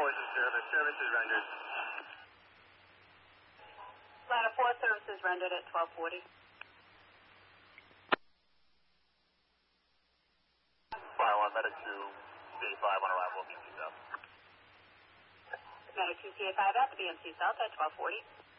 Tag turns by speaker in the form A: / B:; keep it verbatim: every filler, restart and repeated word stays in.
A: forces service. Service is rendered.
B: Ladder four, service is rendered at twelve forty.
A: Fire one, medic two, C A five on arrival, B M C South.
B: Medic two C A five at the B M C South at twelve forty.